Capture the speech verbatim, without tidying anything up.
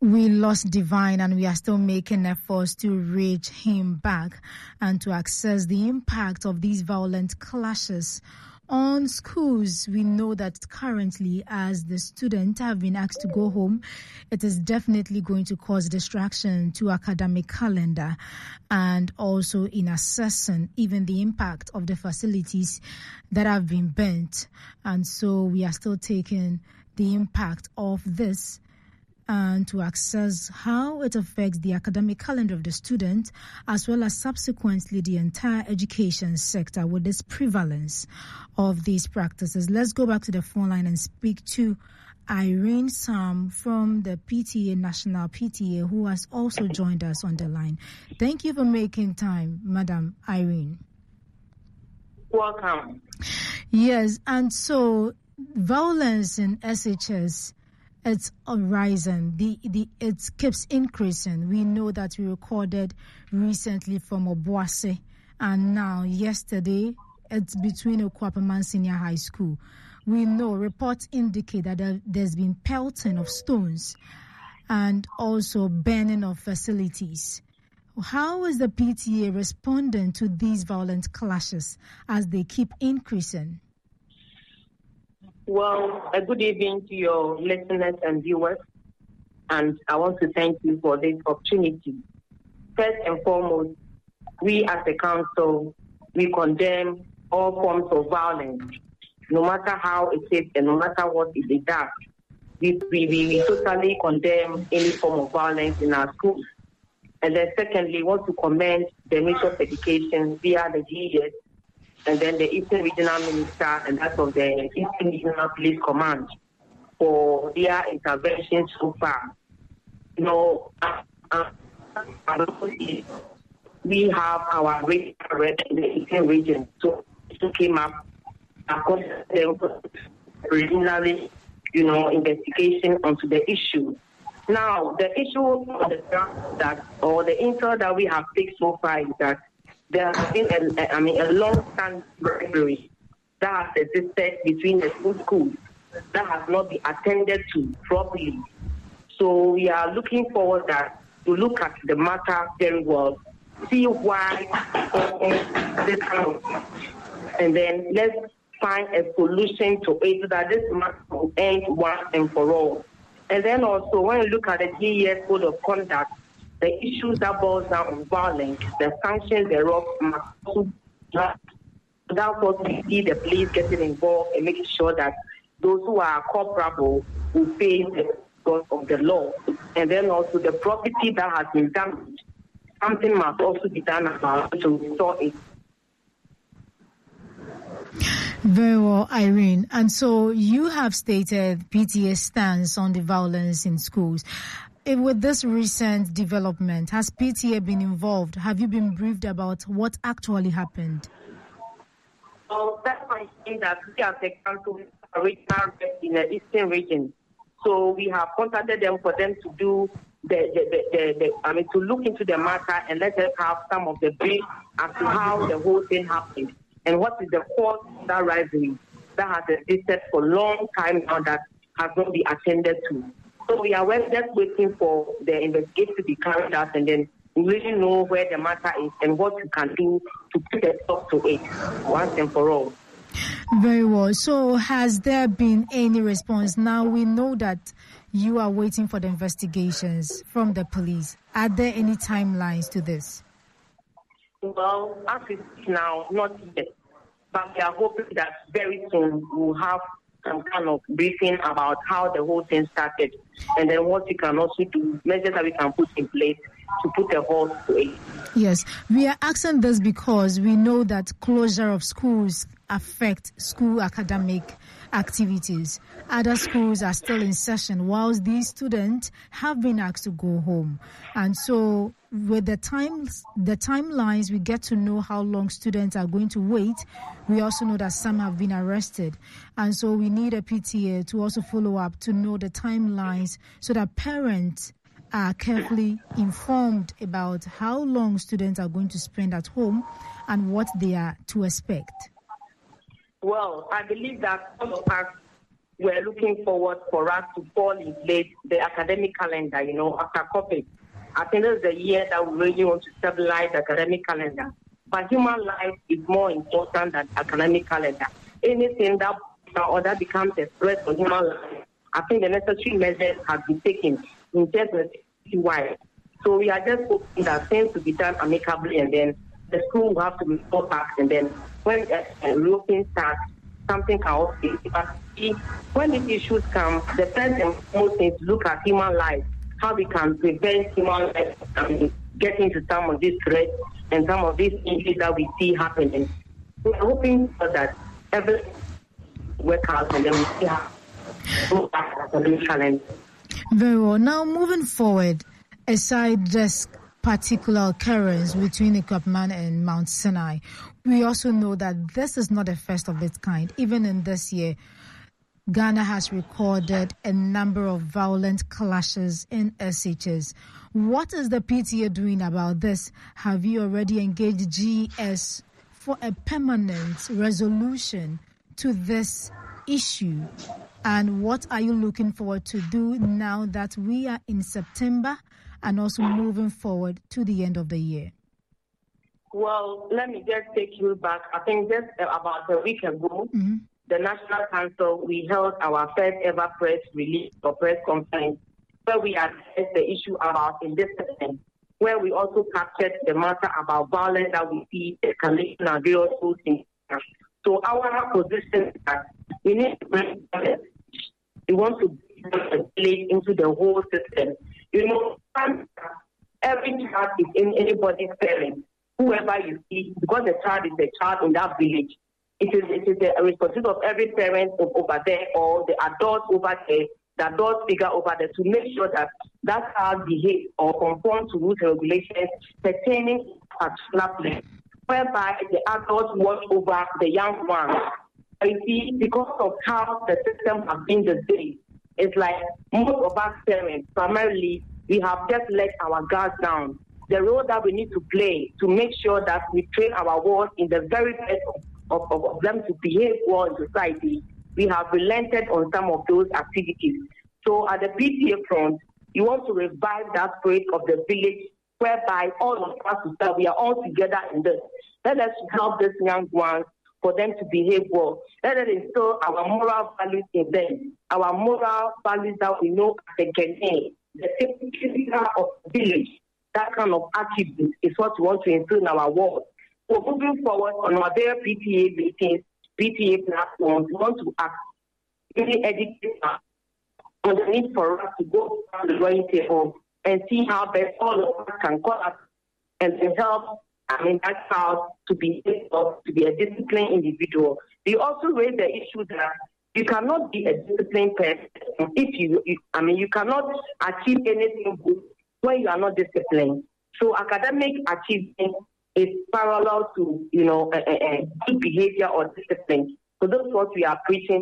We lost Divine, and we are still making efforts to reach him back and to assess the impact of these violent clashes on schools. We know that currently, as the students have been asked to go home, it is definitely going to cause distraction to academic calendar, and also in assessing even the impact of the facilities that have been burnt. And so we are still taking the impact of this and to assess how it affects the academic calendar of the student, as well as subsequently the entire education sector with this prevalence of these practices. Let's go back to the phone line and speak to Irene Sam from the P T A, National P T A, who has also joined us on the line. Thank you for making time, Madam Irene. Welcome. Yes, and so violence in S H S, it's rising. The the it keeps increasing. We know that we recorded recently from Obuasi, and now yesterday it's between Okwapaman Senior High School. We know reports indicate that there, there's been pelting of stones and also burning of facilities. How is the P T A responding to these violent clashes as they keep increasing? Well, a good evening to your listeners and viewers, and I want to thank you for this opportunity. First and foremost, we as a council, we condemn all forms of violence, no matter how it is and no matter what it does. We, we, we totally condemn any form of violence in our schools. And then secondly, want to commend the Ministry of Education via the G E S and then the Eastern Regional Minister and that of the Eastern Regional Police Command for their intervention so far. You know, uh, uh, we have our region in the Eastern region, so it came up according to the preliminary, you know, investigation onto the issue. Now, the issue on the ground that, or the intel that we have taken so far is that there has been a, I mean, a long-standing rivalry that has existed between the two schools that has not been attended to properly. So we are looking forward that to look at the matter very well, see why this kind of, and then let's find a solution to it so that this matter will end once and for all. And then also, when you look at the G E S Code of Conduct, the issues that boils down on violence, the sanctions thereof must also that's what we see the police getting involved and making sure that those who are culpable will face the cost of the law. And then also the property that has been damaged, something must also be done about to restore it. Very well, Irene. And so you have stated P T A's stance on the violence in schools. With this recent development, has P T A been involved? Have you been briefed about what actually happened? Well, that's why I think that we have a council regional in the Eastern region. So we have contacted them for them to do the, the, the, the, the I mean, to look into the matter and let us have some of the brief as to how the whole thing happened and what is the cause of that rivalry that has existed for a long time now that has not been attended to. So we are just waiting for the investigation to be carried out and then we really know where the matter is and what we can do to put a stop to it once and for all. Very well. So has there been any response? Now we know that you are waiting for the investigations from the police. Are there any timelines to this? Well, as it is now, not yet. But we are hoping that very soon we'll have some kind of briefing about how the whole thing started and then what we can also do, measures that we can put in place to put a halt to it. Yes, we are asking this because we know that closure of schools affect school academic activities. Other schools are still in session whilst these students have been asked to go home. And so with the times, the timelines, we get to know how long students are going to wait. We also know that some have been arrested. And so we need a P T A to also follow up to know the timelines so that parents are carefully informed about how long students are going to spend at home and what they are to expect. Well, I believe that all of us we're looking forward for us to fall in place the academic calendar, you know, after COVID. I think this is the year that we really want to stabilize the academic calendar. But human life is more important than academic calendar. Anything that or that becomes a threat for human life, I think the necessary measures have been taken in just a why. So we are just hoping that things will be done amicably, and then the school will have to be fought back, and then when uh, reopening starts, something can also be. But when these issues come, the first and foremost thing is to look at human life, how we can prevent human life from getting to some of these threats and some of these injuries that we see happening. We are hoping for that every work out, and then we see how to go back to the challenge. Very well. Now, moving forward, aside this particular occurrence between Equipment and Mount Sinai, we also know that this is not the first of its kind. Even in this year, Ghana has recorded a number of violent clashes in S H S. What is the P T A doing about this? Have you already engaged G S for a permanent resolution to this issue? And what are you looking forward to do now that we are in September and also moving forward to the end of the year? Well, let me just take you back. I think just about a week ago, mm-hmm. the National Council, we held our first ever press release or press conference where we addressed the issue about indiscipline, where we also captured the matter about violence that we see escalation and various things. So our position is that we need to bring we want to play into the whole system. You know, every child is in anybody's parent, whoever you see, because the child is a child in that village. It is it is the responsibility of every parent over there or the adult over there, the adult figure over there, to make sure that that child behaves or conforms to rules and regulations pertaining to a particular place, whereby the adults watch over the young ones. You see, because of how the system has been these days, it's like most of us parents, primarily, we have just let our guards down. The role that we need to play to make sure that we train our wards in the very best of, of, of them to behave well in society, we have relented on some of those activities. So at the P T A front, you want to revive that spirit of the village, whereby all of us, we are all together in this. Let us help these young ones for them to behave well. Let us instill our moral values in them, our moral values that we know as a Ghanaian, the typical of the village. That kind of attribute is what we want to instill in our world. So moving forward on our very P T A meetings, P T A platforms, we want to act, really educate us on the need for us to go down the drawing table and see how best all of us can call us and help I mean, that child to be to be a disciplined individual. We also raise the issue that you cannot be a disciplined person if you, you I mean, you cannot achieve anything good when you are not disciplined. So academic achievement is parallel to, you know, a, a, a good behavior or discipline. So that's what we are preaching